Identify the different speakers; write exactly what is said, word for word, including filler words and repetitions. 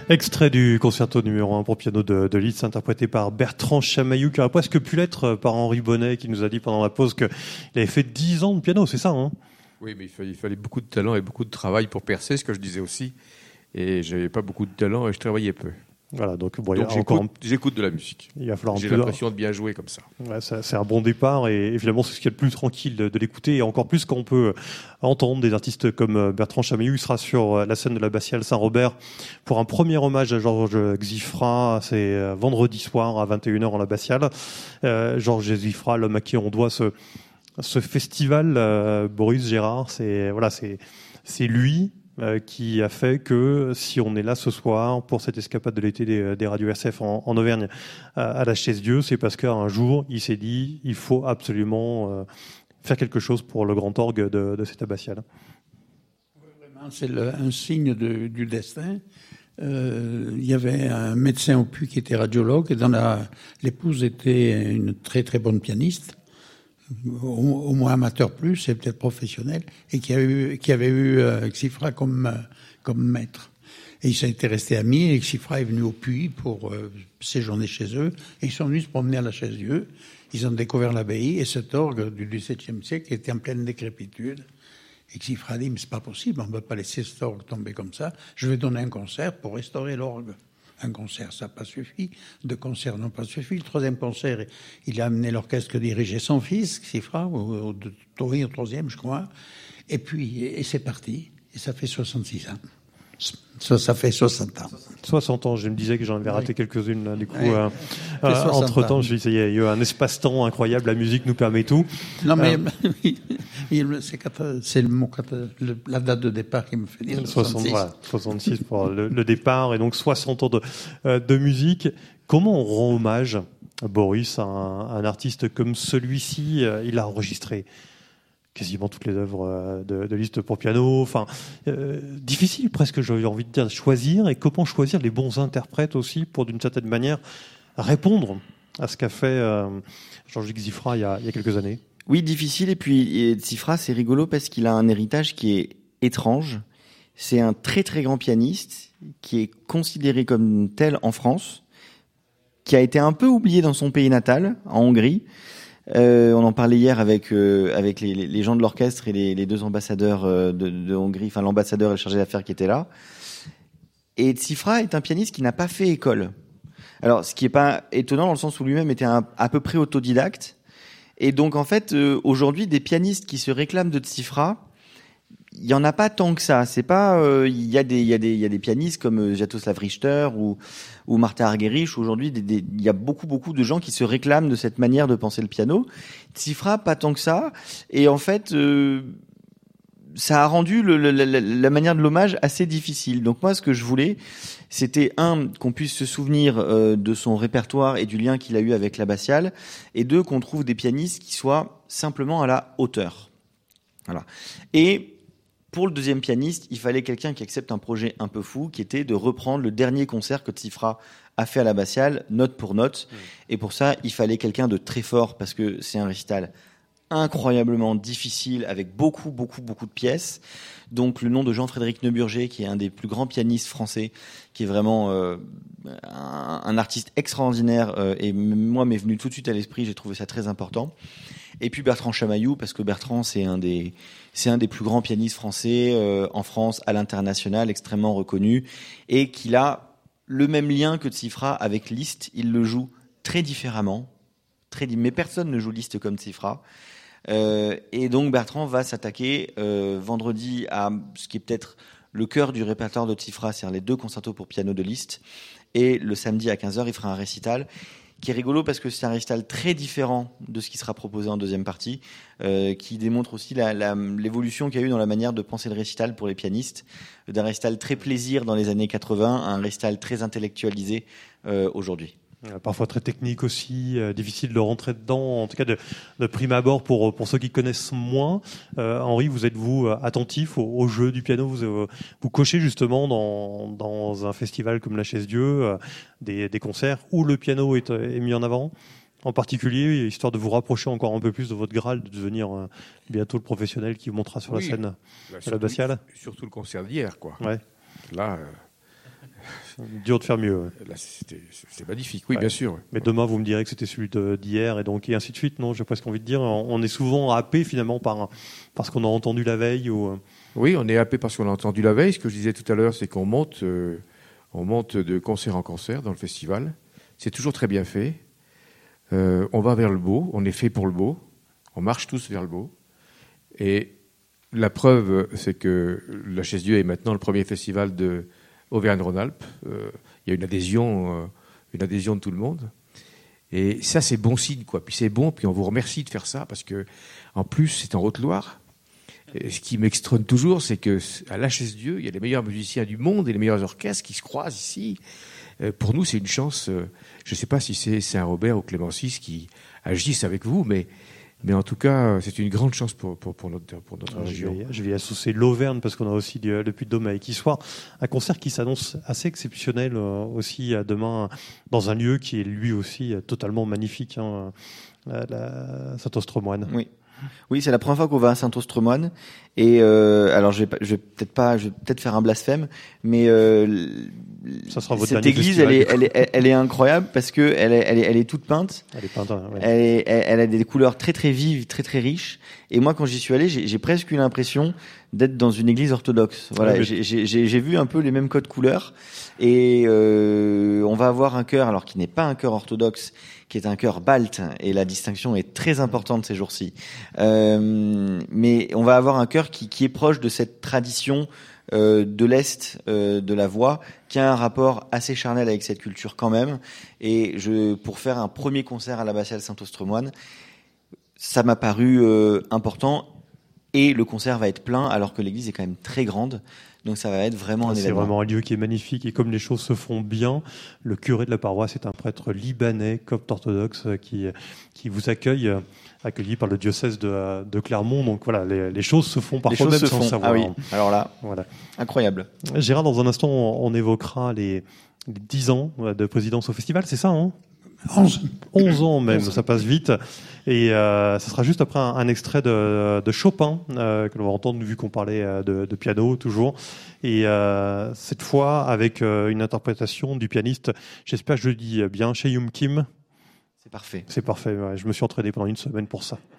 Speaker 1: Extrait du concerto numéro un pour piano de, de Liszt, interprété par Bertrand Chamaillou, qui aurait presque pu l'être par Henri Bonnet, qui nous a dit pendant la pause qu'il avait fait dix ans de piano, c'est ça, hein?
Speaker 2: Oui, mais il fallait, il fallait beaucoup de talent et beaucoup de travail pour percer, ce que je disais aussi. Et j'avais pas beaucoup de talent et je travaillais peu.
Speaker 1: Voilà, donc, bon,
Speaker 2: donc
Speaker 1: il y a
Speaker 2: j'écoute,
Speaker 1: encore un...
Speaker 2: j'écoute de la musique.
Speaker 1: Il va falloir
Speaker 2: J'ai
Speaker 1: un peu
Speaker 2: l'impression de bien jouer comme ça.
Speaker 1: Ouais, ça, c'est un bon départ et évidemment c'est ce qui est le plus tranquille de, de l'écouter, et encore plus quand on peut entendre des artistes comme Bertrand Chamaillou. Il sera sur la scène de l'Abbatiale Saint-Robert pour un premier hommage à Georges Xifra. C'est vendredi soir à vingt et une heures en l'Abbatiale. Euh, Georges Xifra, l'homme à qui on doit ce, ce festival, euh, Boris Gérard, c'est, voilà, c'est, c'est lui Euh, qui a fait que si on est là ce soir pour cette escapade de l'été des, des radios R C F en, en Auvergne à, à la Chaise-Dieu, c'est parce qu'un jour il s'est dit il faut absolument euh, faire quelque chose pour le grand orgue de, de cette abbatiale.
Speaker 3: Vraiment, c'est le, un signe de, du destin. Euh, il y avait un médecin au Puy qui était radiologue et dans la, l'épouse était une très très bonne pianiste. Au, au moins amateur plus, et peut-être professionnel, et qui, a eu, qui avait eu euh, Xifra comme, euh, comme maître. Et ils s'étaient restés amis, et Xifra est venu au Puy pour euh, séjourner chez eux, et ils sont venus se promener à la Chaise-Dieu. Ils ont découvert l'abbaye, et cet orgue du dix-septième siècle était en pleine décrépitude. Et Xifra a dit, mais c'est pas possible, on ne peut pas laisser cet orgue tomber comme ça, je vais donner un concert pour restaurer l'orgue. Un concert, ça n'a pas suffi. Deux concerts n'ont pas suffi. Le troisième concert, il a amené l'orchestre que dirigeait son fils, Xifra, au, au, au, au troisième, je crois. Et puis, et, et c'est parti. Et ça fait soixante-six ans. Ça, ça fait soixante ans.
Speaker 1: soixante ans, je me disais que j'en avais raté oui. quelques-unes, là, du coup. Oui. Euh, euh, entre-temps, je disais, il y a eu un espace-temps incroyable, la musique nous permet tout.
Speaker 3: Non, mais euh, c'est, c'est le mot, le, la date de départ qui me fait dire soixante-six.
Speaker 1: Voilà, soixante-six pour le, le départ, et donc soixante ans de, euh, de musique. Comment on rend hommage, Boris, à un, à un artiste comme celui-ci? Il a enregistré quasiment toutes les œuvres de, de Liszt pour piano. Enfin, euh, difficile presque, j'ai envie de dire, de choisir. Et comment choisir les bons interprètes aussi pour, d'une certaine manière, répondre à ce qu'a fait euh, Georges Xifra il y, a, il y a quelques années.
Speaker 4: Oui, difficile. Et puis, Xifra, c'est rigolo parce qu'il a un héritage qui est étrange. C'est un très, très grand pianiste qui est considéré comme tel en France, qui a été un peu oublié dans son pays natal, en Hongrie. Euh, on en parlait hier avec euh, avec les, les gens de l'orchestre et les, les deux ambassadeurs euh, de, de Hongrie, enfin l'ambassadeur et le chargé d'affaires qui étaient là. Et Xifra est un pianiste qui n'a pas fait école. Alors, ce qui est pas étonnant dans le sens où lui-même était un, à peu près autodidacte. Et donc, en fait, euh, aujourd'hui, des pianistes qui se réclament de Xifra, il y en a pas tant que ça. C'est pas, euh, il y a des, il y a des, il y a des pianistes comme euh, Jatoslav Richter ou ou Martha Argerich. Aujourd'hui, des, des, il y a beaucoup, beaucoup de gens qui se réclament de cette manière de penser le piano. Xifra, pas tant que ça. Et en fait, euh, ça a rendu le, le, la, la manière de l'hommage assez difficile. Donc moi, ce que je voulais, c'était un, qu'on puisse se souvenir euh, de son répertoire et du lien qu'il a eu avec l'abbatiale, et deux, qu'on trouve des pianistes qui soient simplement à la hauteur. Voilà. Et pour le deuxième pianiste, il fallait quelqu'un qui accepte un projet un peu fou, qui était de reprendre le dernier concert que Xifra a fait à l'abbatiale, note pour note. Mmh. Et pour ça, il fallait quelqu'un de très fort, parce que c'est un récital incroyablement difficile, avec beaucoup, beaucoup, beaucoup de pièces. Donc le nom de Jean-Frédéric Neuburger, qui est un des plus grands pianistes français, qui est vraiment euh, un, un artiste extraordinaire, euh, et moi m'est venu tout de suite à l'esprit, j'ai trouvé ça très important. Et puis Bertrand Chamaillou, parce que Bertrand, c'est un des, c'est un des plus grands pianistes français euh, en France, à l'international, extrêmement reconnu, et qu'il a le même lien que Xifra avec Liszt. Il le joue très différemment, très, mais personne ne joue Liszt comme Xifra. Euh, et donc Bertrand va s'attaquer euh, vendredi à ce qui est peut-être le cœur du répertoire de Xifra, c'est-à-dire les deux concertos pour piano de Liszt, et le samedi à quinze heures, il fera un récital qui est rigolo parce que c'est un récital très différent de ce qui sera proposé en deuxième partie, euh, qui démontre aussi la, la, l'évolution qu'il y a eu dans la manière de penser le récital pour les pianistes, d'un récital très plaisir dans les années quatre-vingts à un récital très intellectualisé euh, aujourd'hui.
Speaker 1: Parfois très technique aussi, euh, difficile de rentrer dedans, en tout cas de, de prime abord pour pour ceux qui connaissent moins. Euh, Henri, vous êtes-vous attentif au, au jeu du piano? Vous euh, vous cochez justement dans dans un festival comme la Chaise-Dieu euh, des des concerts où le piano est, est mis en avant, en particulier histoire de vous rapprocher encore un peu plus de votre Graal, de devenir euh, bientôt le professionnel qui vous montera sur oui. la scène
Speaker 2: bah,
Speaker 1: à l'abbatiale.
Speaker 2: Surtout le concert d'hier, quoi.
Speaker 1: Ouais.
Speaker 2: Là. Euh...
Speaker 1: Dur de faire mieux. Ouais.
Speaker 2: Là, c'était, c'était magnifique, oui,
Speaker 1: Ouais.
Speaker 2: bien sûr. Ouais.
Speaker 1: Mais demain, vous me direz que c'était celui de, d'hier, et donc et ainsi de suite. Non, j'ai presque envie de dire, on, on est souvent happé finalement par parce qu'on a entendu la veille ou.
Speaker 2: Oui, on est happé parce qu'on a entendu la veille. Ce que je disais tout à l'heure, c'est qu'on monte, euh, on monte de concert en concert dans le festival. C'est toujours très bien fait. Euh, on va vers le beau, on est fait pour le beau. On marche tous vers le beau. Et la preuve, c'est que la Chaise Dieu est maintenant le premier festival de Auvergne-Rhône-Alpes. Euh, il y a une adhésion, euh, une adhésion de tout le monde. Et ça, c'est bon signe, quoi. Puis c'est bon, puis on vous remercie de faire ça, parce que, en plus, c'est en Haute-Loire. Et ce qui m'extronne toujours, c'est que à la Chaise Dieu, il y a les meilleurs musiciens du monde et les meilleurs orchestres qui se croisent ici. Euh, pour nous, c'est une chance. Euh, je ne sais pas si c'est Saint-Robert ou Clémencis qui agissent avec vous, mais Mais en tout cas, c'est une grande chance pour, pour, pour notre, pour notre
Speaker 1: je
Speaker 2: région.
Speaker 1: vais, je vais associer l'Auvergne parce qu'on a aussi le, le Puy-de-Dôme avec Issoire. Un concert qui s'annonce assez exceptionnel euh, aussi à demain dans un lieu qui est lui aussi euh, totalement magnifique, hein, la, la Saint-Ostromone.
Speaker 4: Oui. Oui, c'est la première fois qu'on va à Saint-Ostromone. Et euh, alors, je vais, pas, je vais peut-être pas, je vais peut-être faire un blasphème, mais euh,
Speaker 1: ça sera votre
Speaker 4: cette
Speaker 1: dernier
Speaker 4: église,
Speaker 1: festival,
Speaker 4: elle est, elle est, elle est incroyable parce que elle est, elle est, elle est toute peinte.
Speaker 1: Elle est peinte, ouais.
Speaker 4: Elle, est, elle, elle a des couleurs très très vives, très très riches. Et moi, quand j'y suis allé, j'ai, j'ai presque eu l'impression d'être dans une église orthodoxe. Voilà,
Speaker 1: Ouais, mais...
Speaker 4: j'ai, j'ai, j'ai vu un peu les mêmes codes couleurs. Et euh, on va avoir un chœur, alors qui n'est pas un chœur orthodoxe, qui est un chœur balte, et la distinction est très importante ces jours-ci. Euh, mais on va avoir un chœur qui, qui est proche de cette tradition euh, de l'Est euh, de la voix, qui a un rapport assez charnel avec cette culture quand même. Et je, pour faire un premier concert à l'abbatiale Saint-Ostromone, ça m'a paru euh, important. Et le concert va être plein, alors que l'église est quand même très grande. Donc ça va être vraiment un
Speaker 1: c'est
Speaker 4: événement.
Speaker 1: C'est vraiment un lieu qui est magnifique. Et comme les choses se font bien, le curé de la paroisse est un prêtre libanais, copte orthodoxe, qui, qui vous accueille, accueilli par le diocèse de, de Clermont. Donc voilà, les, les choses se font parfois même
Speaker 4: se
Speaker 1: sans
Speaker 4: font.
Speaker 1: savoir.
Speaker 4: Ah oui, alors là,
Speaker 1: voilà.
Speaker 4: Incroyable.
Speaker 1: Gérard, dans un instant, on évoquera les, les dix ans de présidence au festival, c'est ça, hein?
Speaker 3: onze.
Speaker 1: onze ans même, ça passe vite. Et euh, ça sera juste après un, un extrait de, de Chopin, euh, que l'on va entendre vu qu'on parlait de, de piano toujours. Et euh, cette fois avec euh, une interprétation du pianiste, j'espère que je le dis bien, Cheyum Kim.
Speaker 4: C'est parfait.
Speaker 1: C'est parfait, ouais. Je me suis entraîné pendant une semaine pour ça.